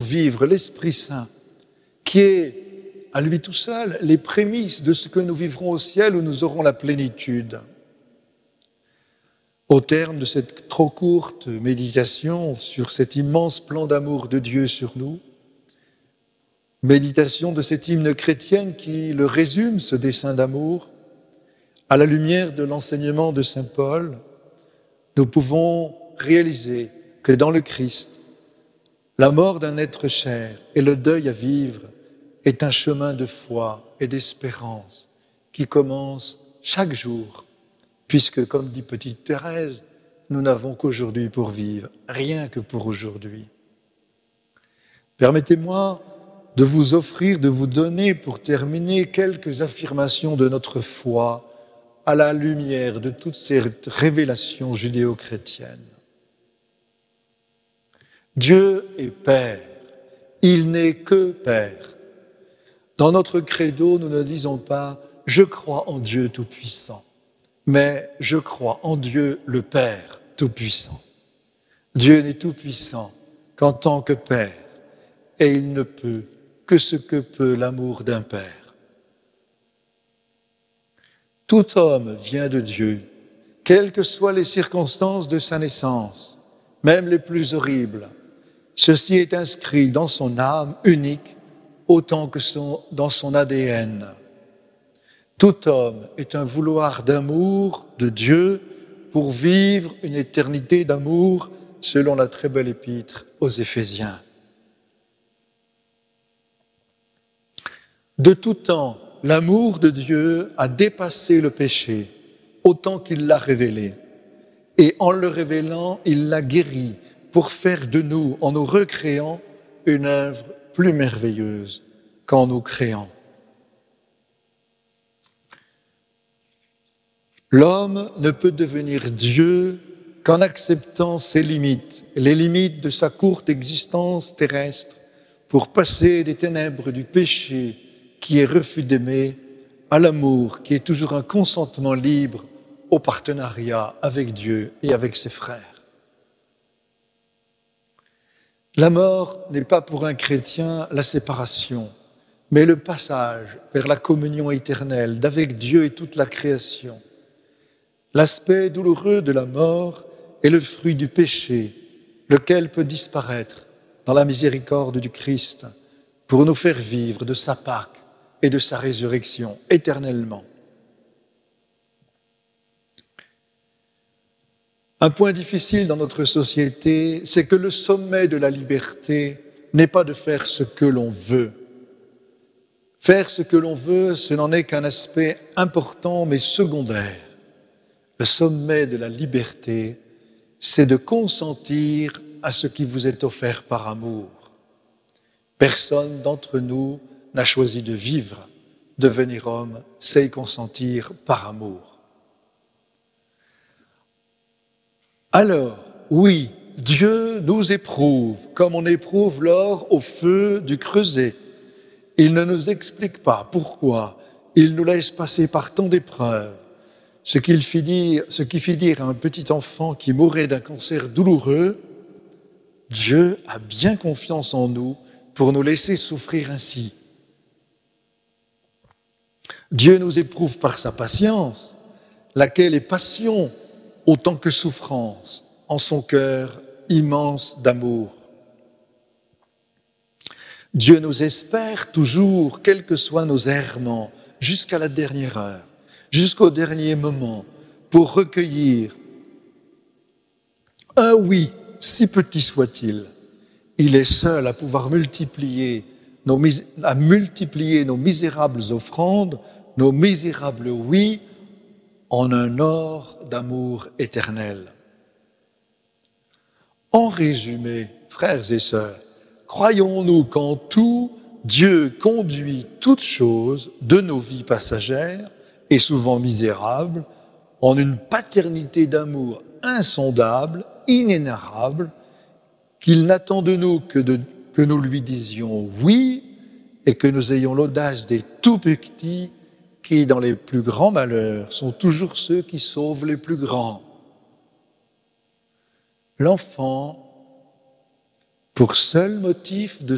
vivre l'Esprit Saint, qui est à lui tout seul les prémices de ce que nous vivrons au ciel où nous aurons la plénitude. Au terme de cette trop courte méditation sur cet immense plan d'amour de Dieu sur nous, méditation de cette hymne chrétienne qui le résume, ce dessein d'amour, à la lumière de l'enseignement de saint Paul, nous pouvons réaliser que dans le Christ, la mort d'un être cher et le deuil à vivre est un chemin de foi et d'espérance qui commence chaque jour, puisque, comme dit petite Thérèse, nous n'avons qu'aujourd'hui pour vivre, rien que pour aujourd'hui. Permettez-moi de vous offrir, de vous donner pour terminer quelques affirmations de notre foi à la lumière de toutes ces révélations judéo-chrétiennes. Dieu est Père, il n'est que Père. Dans notre credo, nous ne disons pas « je crois en Dieu Tout-Puissant », mais « je crois en Dieu le Père Tout-Puissant ». Dieu n'est Tout-Puissant qu'en tant que Père, et il ne peut que ce que peut l'amour d'un Père. Tout homme vient de Dieu, quelles que soient les circonstances de sa naissance, même les plus horribles. Ceci est inscrit dans son âme unique autant que dans son ADN. Tout homme est un vouloir d'amour de Dieu pour vivre une éternité d'amour selon la très belle épître aux Éphésiens. De tout temps, l'amour de Dieu a dépassé le péché autant qu'il l'a révélé. Et en le révélant, il l'a guéri pour faire de nous, en nous recréant, une œuvre plus merveilleuse qu'en nous créant. L'homme ne peut devenir Dieu qu'en acceptant ses limites, les limites de sa courte existence terrestre, pour passer des ténèbres du péché qui est refus d'aimer à l'amour qui est toujours un consentement libre au partenariat avec Dieu et avec ses frères. La mort n'est pas pour un chrétien la séparation, mais le passage vers la communion éternelle d'avec Dieu et toute la création. L'aspect douloureux de la mort est le fruit du péché, lequel peut disparaître dans la miséricorde du Christ pour nous faire vivre de sa Pâque et de sa résurrection éternellement. Un point difficile dans notre société, c'est que le sommet de la liberté n'est pas de faire ce que l'on veut. Faire ce que l'on veut, ce n'en est qu'un aspect important mais secondaire. Le sommet de la liberté, c'est de consentir à ce qui vous est offert par amour. Personne d'entre nous n'a choisi de vivre. Devenir homme, c'est y consentir par amour. Alors, oui, Dieu nous éprouve comme on éprouve l'or au feu du creuset. Il ne nous explique pas pourquoi il nous laisse passer par tant d'épreuves. Ce qui fit dire à un petit enfant qui mourait d'un cancer douloureux, Dieu a bien confiance en nous pour nous laisser souffrir ainsi. Dieu nous éprouve par sa patience, laquelle est passion autant que souffrance, en son cœur immense d'amour. Dieu nous espère toujours, quels que soient nos errements, jusqu'à la dernière heure, jusqu'au dernier moment, pour recueillir un oui, si petit soit-il. Il est seul à pouvoir multiplier nos misérables offrandes, nos misérables oui, en un or d'amour éternel. En résumé, frères et sœurs, croyons-nous qu'en tout, Dieu conduit toutes choses de nos vies passagères et souvent misérables en une paternité d'amour insondable, inénarrable, qu'il n'attend de nous que nous lui disions oui et que nous ayons l'audace des tout petits qui, dans les plus grands malheurs, sont toujours ceux qui sauvent les plus grands. L'enfant, pour seul motif de